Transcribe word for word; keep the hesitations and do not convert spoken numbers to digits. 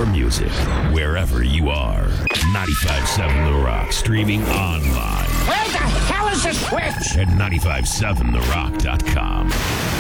your music wherever you are. ninety-five point seven The Rock, streaming online Where the hell is the switch? at nine five seven the rock dot com.